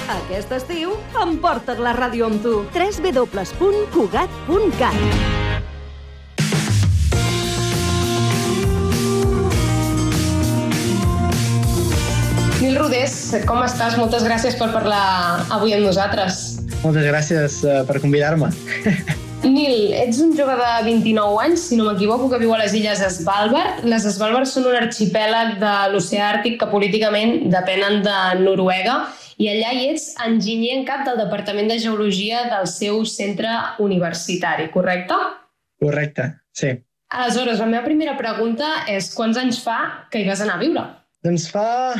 Aquest estiu, emporta't la ràdio amb tu. www.cugat.cat. Nil Rodés, com estàs? Moltes gràcies per parlar avui amb nosaltres. Moltes gràcies per convidar-me. Nil, ets un jove de 29 anys, si no m'equivoco, que viu a les illes Svalbard. Les Svalbard són un arxipèlag de l'oceà Àrtic que políticament depenen de Noruega i allà hi ets enginyer en cap del Departament de Geologia del seu centre universitari, correcte? Correcte, sí. Aleshores, la meva primera pregunta és quants anys fa que hi vas anar a viure? Doncs fa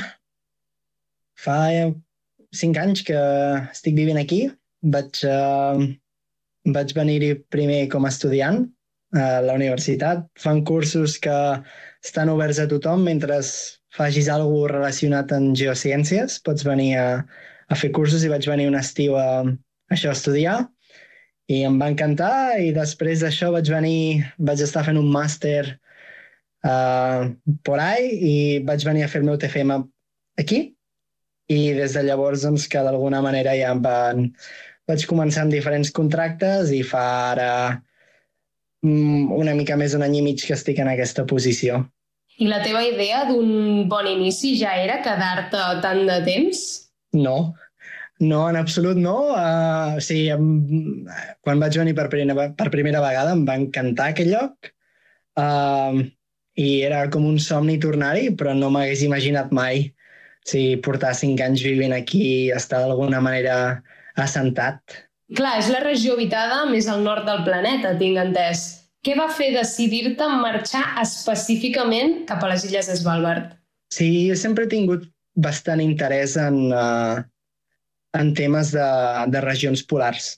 5 anys que estic vivint aquí. Vaig venir-hi primer com a estudiant a la universitat. Fan cursos que estan oberts a tothom mentre facis alguna cosa relacionat amb geociències. Pots venir a fer cursos i vaig venir un estiu a estudiar i em va encantar i després d'això vaig estar fent un màster por ahí i vaig venir a fer el meu TFM aquí i des de llavors doncs, que d'alguna manera ja vaig començar amb diferents contractes i fa ara una mica més d'un any i mig que estic en aquesta posició. I la teva idea d'un bon inici ja era quedar-te tant de temps? No, en absolut no. Quan vaig venir per primera vegada em va encantar aquell lloc i era com un somni tornar-hi, però no m'hagués imaginat mai portar 5 anys vivint aquí i estar d'alguna manera assentat. Clar, és la regió habitada més al nord del planeta, tinc entès. Què va fer decidir-te marxar específicament cap a les illes Svalbard? Sí, jo sempre he tingut bastant interès en temes de regions polars.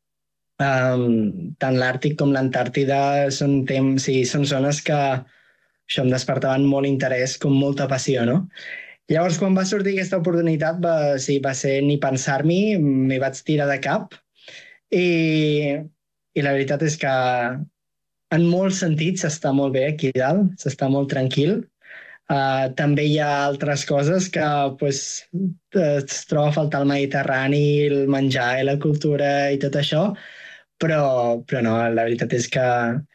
Tant l'Àrtic com l'Antàrtida són zones que això em despertaven molt interès, com molta passió, no? Llavors, quan va sortir aquesta oportunitat, va ser ni pensar-m'hi, m'hi vaig tirar de cap i la veritat és que en molts sentits s'està molt bé aquí dalt, s'està molt tranquil. També hi ha altres coses que es troba a faltar el Mediterrani, el menjar i la cultura i tot això, però no, la veritat és que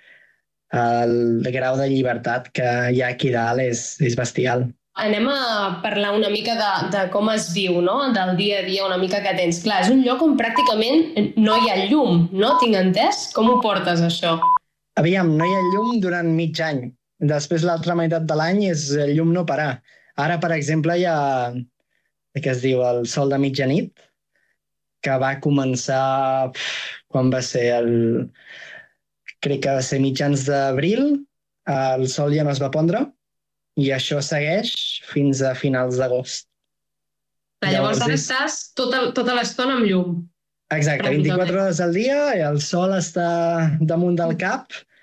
el grau de llibertat que hi ha aquí dalt és bestial. Anem a parlar una mica de com es viu, no? Del dia a dia una mica que tens. Clar, és un lloc on pràcticament no hi ha llum, no? Tinc entès? Com ho portes, això? Aviam, no hi ha llum durant mig any. Després l'altra meitat de l'any és llum no parar. Ara, per exemple, hi ha el que es diu el sol de mitjanit, que va començar, quan va ser crec que va ser mitjans d'abril, el sol ja no es va pondre, i això segueix fins a finals d'agost. Llavors ara estàs tota l'estona amb llum. Exacte, 24 hores al dia, i el sol està damunt del cap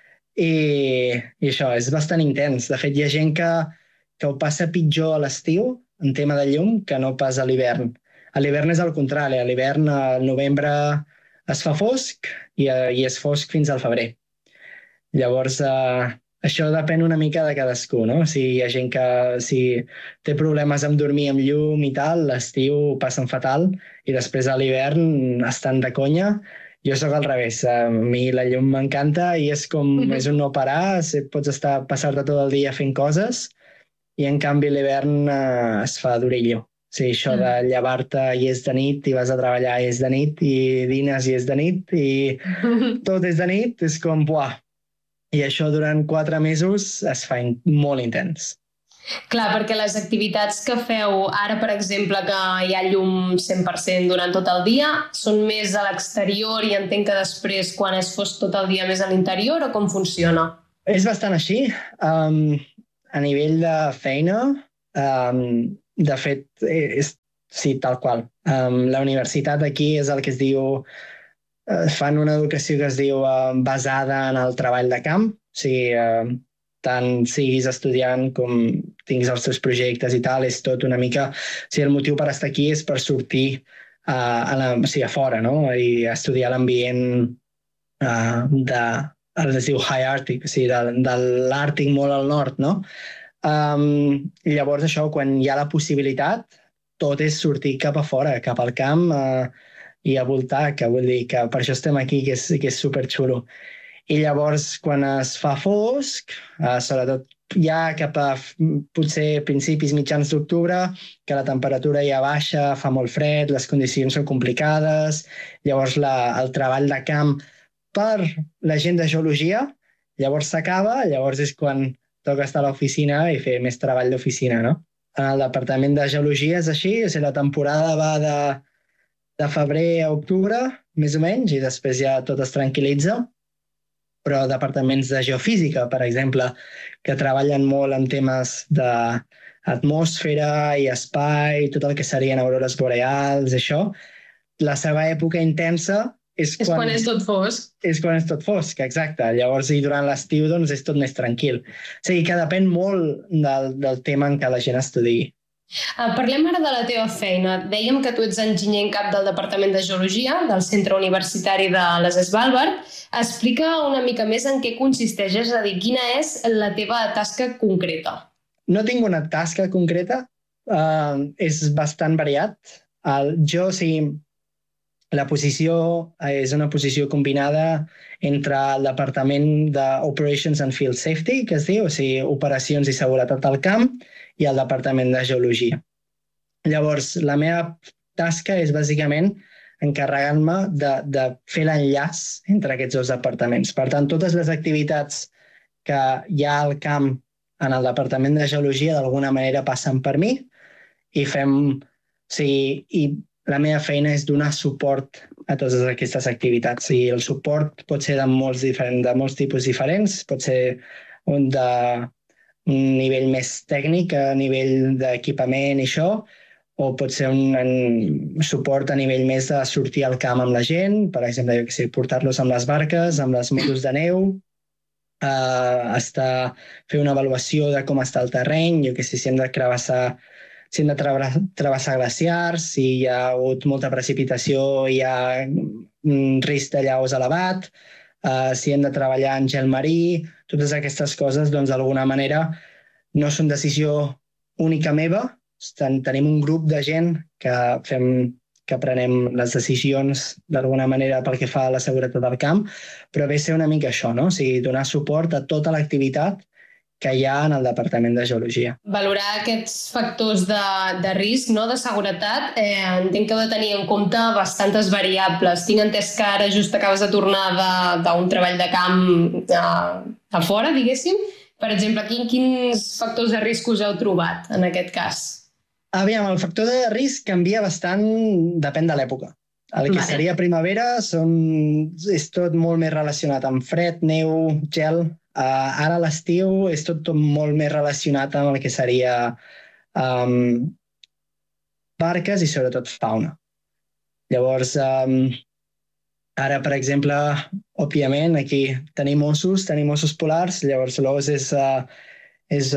i això és bastant intens. De fet, hi ha gent que ho passa pitjor a l'estiu en tema de llum que no pas a l'hivern. A l'hivern és al contrari, a l'hivern al novembre es fa fosc i és fosc fins al febrer. Llavors, això depèn una mica de cadascú, no? Si hi ha gent que té problemes amb dormir amb llum i tal, l'estiu ho passen fatal i després a l'hivern estan de conya. Jo sóc al revés, a mi la llum m'encanta i és és un no parar, pots passar-te tot el dia fent coses i en canvi l'hivern es fa durillo. Sí, això de llevar-te i és de nit i vas a treballar i és de nit i dines i és de nit i tot és de nit, és com, buah. I això durant 4 mesos es fa molt intens. Clar, perquè les activitats que feu ara, per exemple, que hi ha llum 100% durant tot el dia, són més a l'exterior i entenc que després, quan és fosc tot el dia, més a l'interior, o com funciona? És bastant així. A nivell de feina, de fet, sí, tal qual. La universitat aquí és el que es diu... fan una educació que es diu basada en el treball de camp. O sigui, tant siguis estudiant com tinguis els teus projectes i tal, és tot una mica... O sigui, el motiu per estar aquí és per sortir a fora, no? I estudiar l'ambient es diu High Arctic, o sigui, de l'Àrtic molt al nord, no? Llavors això, quan hi ha la possibilitat, tot és sortir cap a fora, cap al camp i a voltar, que vull dir que per això estem aquí, que és superxulo. I llavors, quan es fa fosc, sobretot ja cap a potser principis mitjans d'octubre, que la temperatura ja baixa, fa molt fred, les condicions són complicades, llavors el treball de camp per la gent de geologia, llavors s'acaba, llavors és quan toca estar a l'oficina i fer més treball d'oficina, no? En el departament de geologia és així, o sigui, la temporada va de febrer a octubre, més o menys, i després ja tot es tranquil·litza. Però departaments de geofísica, per exemple, que treballen molt en temes d'atmosfera i espai, tot el que serien aurores boreals, això, la seva època intensa és quan és tot fosc. És quan és tot fosc, exacte. Llavors, i durant l'estiu, doncs, és tot més tranquil. O sigui, que depèn molt del tema en què la gent estudiï. Parlem ara de la teva feina. Dèiem que tu ets enginyer en cap del Departament de Geologia del Centre Universitari de les Svalbard. Explica una mica més en què consisteix, és a dir, quina és la teva tasca concreta. No tinc una tasca concreta, és bastant variat. La posició és una posició combinada entre el Departament d'Operations and Field Safety, que es diu, o sigui, operacions i seguretat al camp, i el Departament de Geologia. Llavors, la meva tasca és bàsicament encarregar-me de fer l'enllaç entre aquests dos departaments. Per tant, totes les activitats que hi ha al camp en el Departament de Geologia d'alguna manera passen per mi i i la meva feina és donar suport a totes aquestes activitats. I el suport pot ser de molts tipus diferents, pot ser un nivell més tècnic, a nivell d'equipament i això, o pot ser un suport a nivell més de sortir al camp amb la gent, per exemple, portar-los amb les barques, amb les motos de neu, fer una avaluació de com està el terreny, si hem de travessar glaciars, si hi ha hagut molta precipitació, hi ha un risc de llaus elevat, si hem de treballar en gel marí, totes aquestes coses, doncs, d'alguna manera, no són decisió única meva. Tenim un grup de gent que prenem les decisions d'alguna manera pel que fa a la seguretat del camp, però ve a ser una mica això, no? O sigui, donar suport a tota l'activitat que hi ha en el Departament de Geologia. Valorar aquests factors de risc, no, de seguretat, entenc que heu de tenir en compte bastantes variables. Tinc entès que ara just acabes de tornar d'un treball de camp a fora, diguéssim. Per exemple, quins factors de risc us heu trobat en aquest cas? Aviam, el factor de risc canvia bastant, depèn de l'època. El que seria primavera és tot molt més relacionat amb fred, neu, gel. Ara a l'estiu és tot molt més relacionat amb el que seria barques i sobretot fauna. Llavors, ara, per exemple, òbviament, aquí tenim ossos polars, llavors l'os és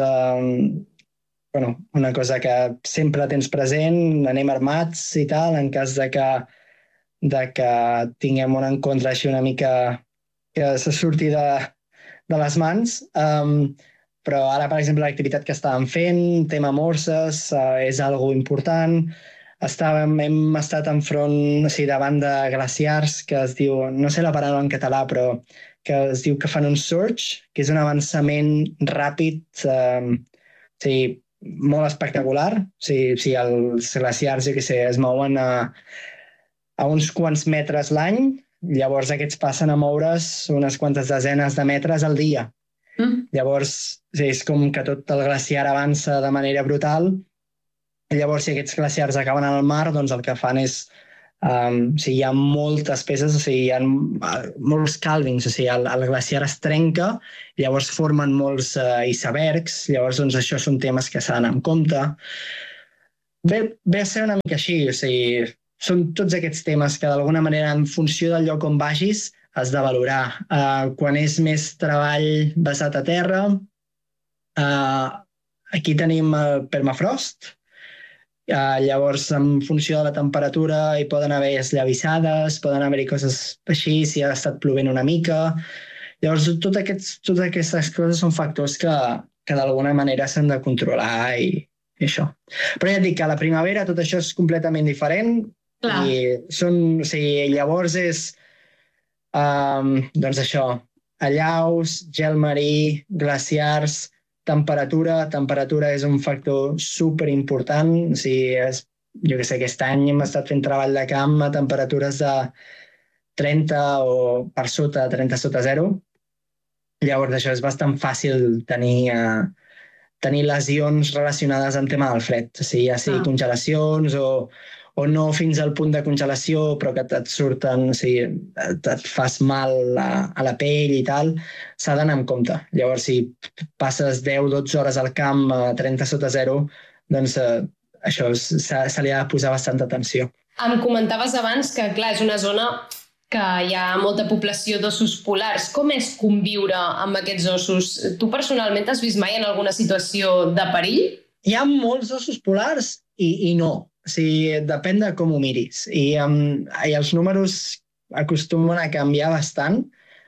una cosa que sempre tens present, anem armats i tal, en cas de que tinguem un encontre així una mica que se surti de les mans, però ara, per exemple, l'activitat que estàvem fent, tema morses, és algo important. Hem estat davant de glaciars que es diu, no sé la paraula en català, però que es diu que fan un surge, que és un avançament ràpid, molt espectacular. Els glaciars, es mouen a uns quants metres l'any, llavors aquests passen a moure's unes quantes desenes de metres al dia. Llavors és com que tot el glaciar avança de manera brutal. Llavors, si aquests glaciars acaben al mar, doncs el que fan és hi ha moltes peces, hi ha molts calvings, el glaciar es trenca, llavors formen molts icebergs, llavors doncs, això són temes que s'han d'anar en compte. Ve a ser una mica així, són tots aquests temes que d'alguna manera en funció del lloc on vagis has de valorar. Quan és més treball basat a terra, aquí tenim el permafrost. Llavors, en funció de la temperatura, hi poden haver esllavissades, poden haver-hi coses així, si ha estat plovent una mica. Llavors, totes aquestes coses són factors que d'alguna manera s'han de controlar i i això. Però ja et dic que a la primavera tot això és completament diferent. Clar. Llavors és doncs això, allaus, gel marí, glaciars, temperatura és un factor superimportant. Jo què sé, aquest any hem estat fent treball de camp a temperatures de 30 o per sota, 30 sota zero. Llavors això és bastant fàcil tenir lesions relacionades amb tema del fred, ja sigui congelacions o no fins al punt de congelació, però que et surten, et fas mal a la pell i tal, s'ha d'anar amb compte. Llavors, si passes 10-12 hores al camp a 30 sota zero, doncs això se li ha de posar bastanta atenció. Em comentaves abans que, clar, és una zona que hi ha molta població d'ossos polars. Com és conviure amb aquests ossos? Tu personalment t'has vist mai en alguna situació de perill? Hi ha molts ossos polars i no. Depèn de com ho miris. I els números acostumen a canviar bastant.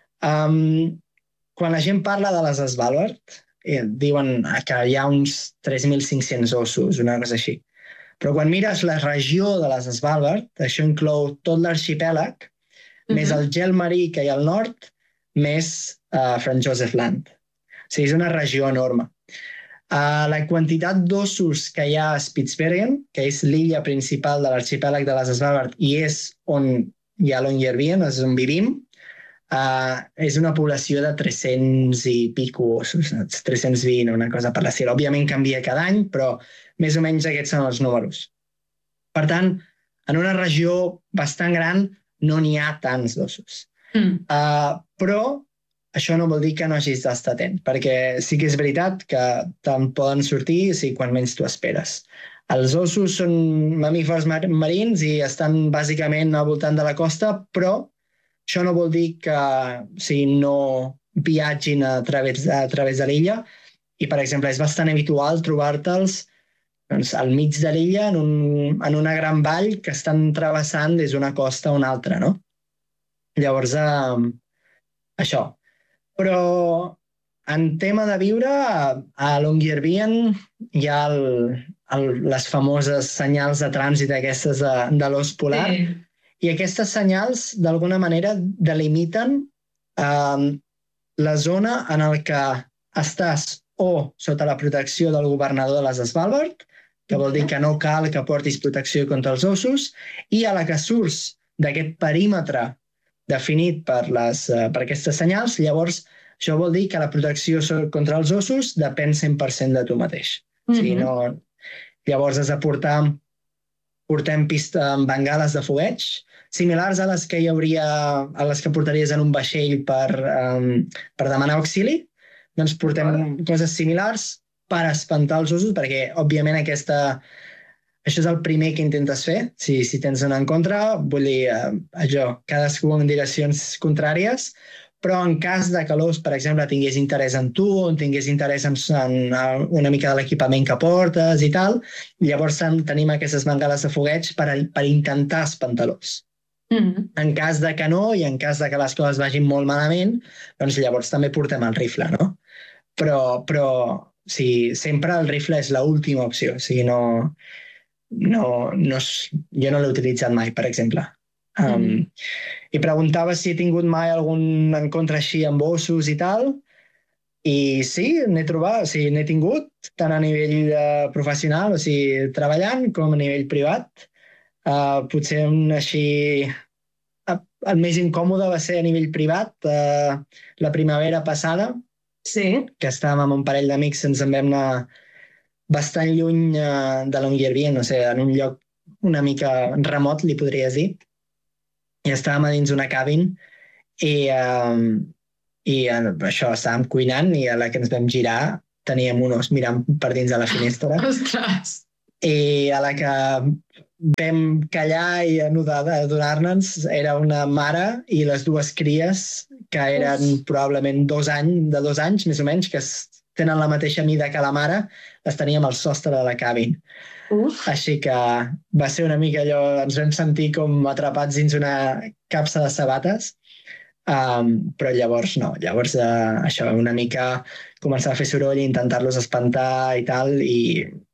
Quan la gent parla de les Svalbard, diuen que hi ha uns 3.500 ossos, una cosa així. Però quan mires la regió de les Svalbard, això inclou tot l'arxipèlag, més el gel marí que hi ha al nord, més Franz Josef Land. És una regió enorme. La quantitat d'ossos que hi ha a Spitsbergen, que és l'illa principal de l'arxipèlag de les Svalbard i és on hi ha Longyearbyen, és on vivim, és una població de 300 i pico ossos, 320, una cosa per la sèrie. Òbviament canvia cada any, però més o menys aquests són els números. Per tant, en una regió bastant gran no n'hi ha tants d'ossos. Però això no vol dir que no hagis d'estar atent, perquè sí que és veritat que te'n poden sortir quan menys t'ho esperes. Els ossos són mamífers marins i estan bàsicament al voltant de la costa, però això no vol dir que no viatgin a través de l'illa. I, per exemple, és bastant habitual trobar-te'ls al mig de l'illa en una gran vall que estan travessant des d'una costa a una altra, no? Llavors, això. Però en tema de viure, a Longyearbyen hi ha les famoses senyals de trànsit aquestes de l'os polar, i aquestes senyals, d'alguna manera, delimiten la zona en la que estàs o sota la protecció del governador de les Svalbard, que vol dir que no cal que portis protecció contra els ossos, i a la que surts d'aquest perímetre definit per aquestes senyals, llavors això vol dir que la protecció contra els ossos depèn 100% de tu mateix. Llavors has de portem bengales de fogueig, similars a les que portaries en un vaixell per demanar auxili. Doncs portem coses similars per espantar els ossos, perquè, òbviament, això és el primer que intentes fer, si tens una en contra, vull dir, cadascú en direccions contràries, però en cas de que l'os, per exemple, tingués interès en tu, o tingués interès en una mica de l'equipament que portes i tal, llavors tenim aquestes bengales de fogueig per intentar espantar l'os. En cas de que no, i en cas de que les coses vagin molt malament, doncs llavors també portem el rifle, no? Però sempre el rifle és l'última opció. Jo no l'he utilitzat mai, per exemple. I preguntava si he tingut mai algun encontre així amb ossos i tal, i sí, n'he trobat, n'he tingut, tant a nivell professional, treballant, com a nivell privat. Potser el més incòmode va ser a nivell privat, la primavera passada, que estàvem amb un parell d'amics, ens en vam anar bastant lluny de Longyearbyen, en un lloc una mica remot, li podries dir, i estàvem a dins una cabin i això, estàvem cuinant i a la que ens vam girar teníem un os mirant per dins de la finestra. Ostres! I a la que vam callar i adonar-nos era una mare i les dues cries, que eren probablement de 2 anys, més o menys, que tenen la mateixa mida que la mare, les teníem al sostre de la cabin. Així que va ser una mica allò, ens vam sentir com atrapats dins una capsa de sabates, però llavors no, això, una mica començar a fer soroll i intentar-los espantar i tal, i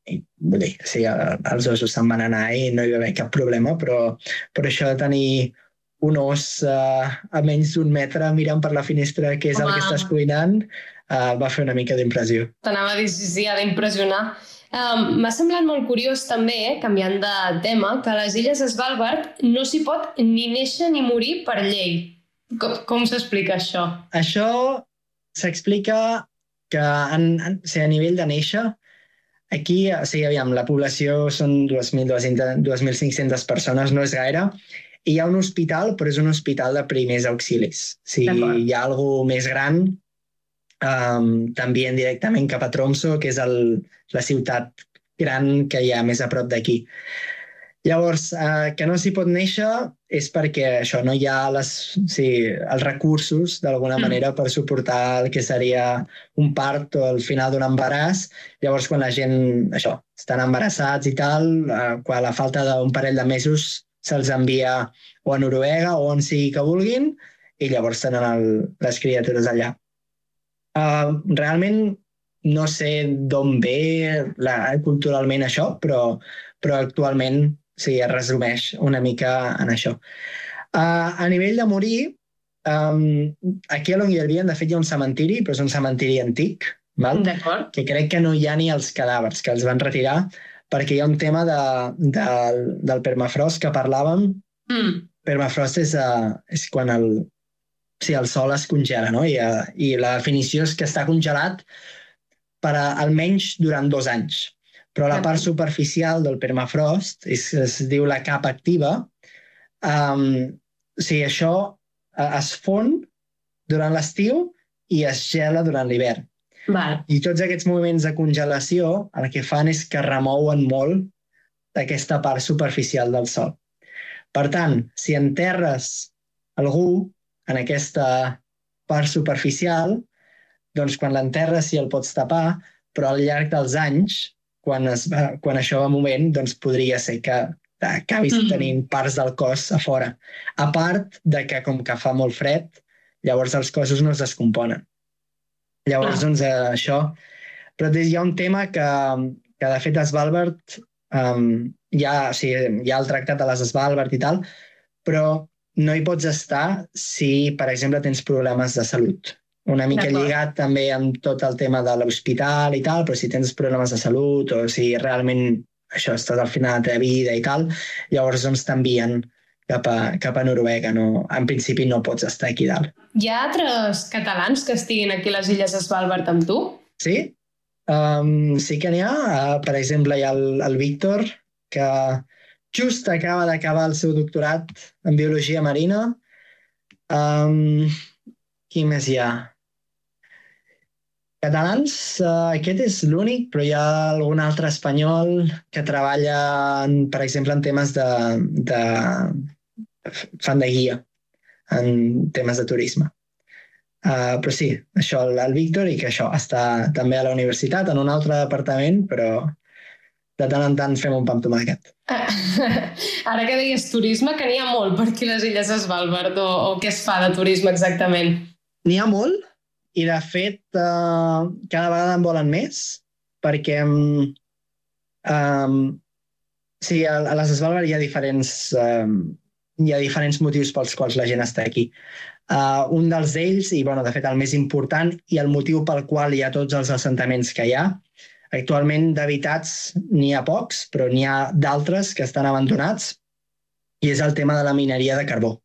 vull dir, sí, els ossos se'n van anar i no hi va haver cap problema, però això de tenir un os a menys d'1 metre mirant per la finestra què és el que estàs cuinant, va fer una mica d'impressió. T'anava a dir, sí, ha d'impressionar. M'ha semblat molt curiós també, canviant de tema, que a les Illes Svalbard no s'hi pot ni néixer ni morir per llei. Com s'explica això? Això s'explica que a nivell de néixer, aquí, aviam, la població són 2.500 persones, no és gaire, i hi ha un hospital, però és un hospital de primers auxilis. Si hi ha alguna cosa més gran, t'envien directament cap a Tromsø, que és la ciutat gran que hi ha més a prop d'aquí. Llavors, que no s'hi pot néixer és perquè això, no hi ha els recursos, d'alguna manera, per suportar el que seria un part o el final d'un embaràs. Llavors, quan la gent estan embarassats i tal, quan a la falta d'un parell de mesos se'ls envia o a Noruega o on sigui que vulguin, i llavors tenen les criatures allà. Realment no sé d'on ve culturalment això, però actualment sí, es resumeix una mica en això. A nivell de morir, aquí a Longyearbyen, de fet, hi ha un cementiri, però és un cementiri antic, que crec que no hi ha ni els cadàvers, que els van retirar, perquè hi ha un tema del permafrost que parlàvem. Permafrost és quan el sol es congela, no? I la definició és que està congelat per almenys durant 2 anys. Però la part superficial del permafrost, es diu la capa activa, això es fon durant l'estiu i es gela durant l'hivern. I tots aquests moviments de congelació el que fan és que remouen molt d'aquesta part superficial del sol. Per tant, si enterres algú en aquesta part superficial, doncs quan l'enterres sí el pots tapar, però al llarg dels anys, quan això va movent, doncs podria ser que acabis tenint parts del cos a fora. A part de que, com que fa molt fred, llavors els cossos no es descomponen. Llavors, doncs, això. Però hi ha un tema que de fet, a Svalbard hi ha el tractat de les Svalbard i tal, però no hi pots estar si, per exemple, tens problemes de salut. Una mica lligat també amb tot el tema de l'hospital i tal, però si tens problemes de salut o si realment estàs al final de la teva vida i tal, llavors doncs t'envien cap a Noruega. No, en principi no pots estar aquí dalt. Hi ha altres catalans que estiguin aquí a les Illes Svalbard amb tu? Sí, sí que n'hi ha. Per exemple, hi ha el Víctor, que just acaba d'acabar el seu doctorat en biologia marina. Qui més hi ha? Catalans, aquest és l'únic, però hi ha algun altre espanyol que treballa, per exemple, en temes fan de guia, en temes de turisme. Però sí, això, el Víctor, i que això està també a la universitat, en un altre departament, però de tant en tant fem un pa amb tomàquet. Ara que deies turisme, que n'hi ha molt per aquí a les Illes Svalbard, o què es fa de turisme exactament? N'hi ha molt, i de fet cada vegada en volen més, perquè sí, a les Svalbard hi ha diferents motius pels quals la gent està aquí. Un d'ells, i de fet el més important, i el motiu pel qual hi ha tots els assentaments que hi ha, actualment d'habitats n'hi ha pocs, però n'hi ha d'altres que estan abandonats, i és el tema de la mineria de carbó.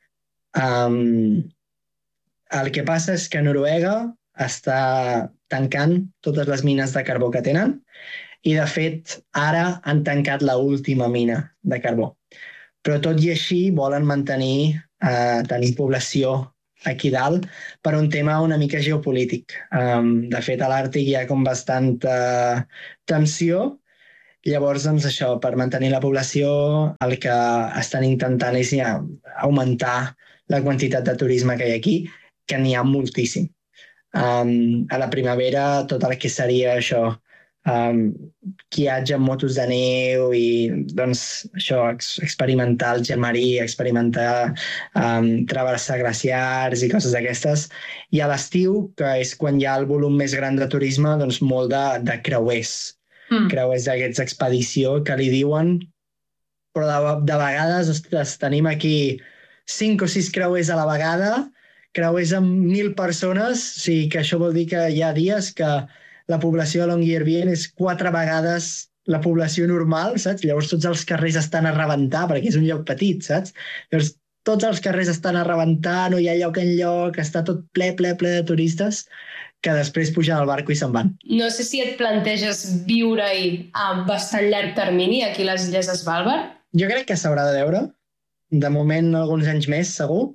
El que passa és que Noruega està tancant totes les mines de carbó que tenen i, de fet, ara han tancat l'última mina de carbó. Però tot i així volen tenir població aquí dalt per un tema una mica geopolític. De fet, a l'Àrtic hi ha com bastanta tensió. Llavors, doncs, això, per mantenir la població, el que estan intentant és augmentar la quantitat de turisme que hi ha aquí, que n'hi ha moltíssim. A la primavera, tot el que seria això, guiatge amb motos de neu i doncs, això, experimentar el gel marí, experimentar travessar glaciars i coses d'aquestes. I a l'estiu, que és quan hi ha el volum més gran de turisme, doncs molt de creuers. creuers d'aquests expedició que li diuen, però de vegades, ostres, tenim aquí 5 o 6 creuers a la vegada, creuers amb 1.000 persones, o sigui que això vol dir que hi ha dies que la població de Longyearbyen és 4 vegades la població normal, saps? Llavors tots els carrers estan a rebentar, perquè és un lloc petit, saps? Llavors tots els carrers estan a rebentar, no hi ha lloc enlloc, està tot ple de turistes que després pugen al barco i se'n van. No sé si et planteges viure-hi a bastant llarg termini, aquí a les Illes Svalbard. Jo crec que s'haurà de veure. De moment, alguns anys més, segur.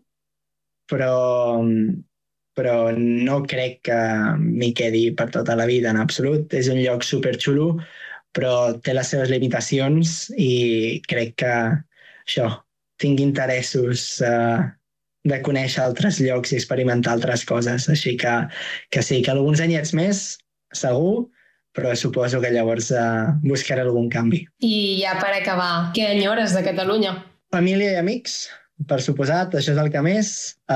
Però no crec que m'hi quedi per tota la vida, en absolut. És un lloc superxulo, però té les seves limitacions i crec que això, tinc interessos de conèixer altres llocs i experimentar altres coses. Així que sí, que alguns anyets més, segur, però suposo que llavors buscaré algun canvi. I ja per acabar, què enyores de Catalunya? Família i amics, per suposat, això és el que més.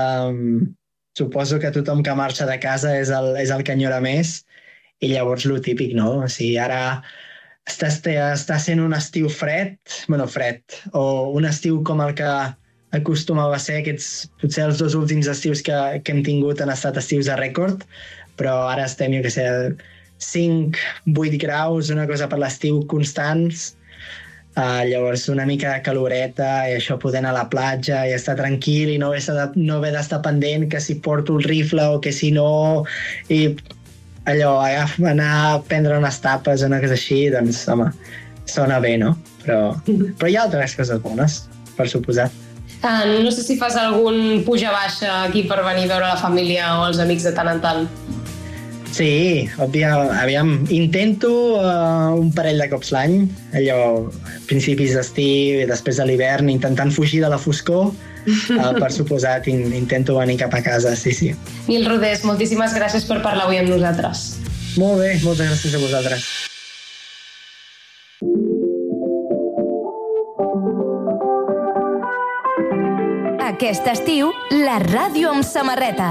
Suposo que tothom que marxa de casa és el que enyora més i llavors lo típic, no? O sigui, ara està sent un estiu fred, o un estiu com el que acostumava a ser potser els 2 últims estius que hem tingut han estat estius de rècord, però ara estem, jo què sé, 5-8 graus, una cosa per l'estiu constants, llavors una mica de caloreta i això, poder anar a la platja i estar tranquil i no haver d'estar pendent que si porto el rifle o que si no, i allò, anar a prendre unes tapes o una cosa així, doncs, home, sona bé, no? Però hi ha altres coses bones, per suposat. No sé si fas algun puja-baixa aquí per venir a veure la família o els amics de tant en tant. Sí, aviam, intento un parell de cops l'any, allò, a principis d'estiu i després de l'hivern, intentant fugir de la foscor, per suposat, intento venir cap a casa, sí. Nil Rodés, moltíssimes gràcies per parlar avui amb nosaltres. Molt bé, moltes gràcies a vosaltres. Aquest estiu, la ràdio amb samarreta.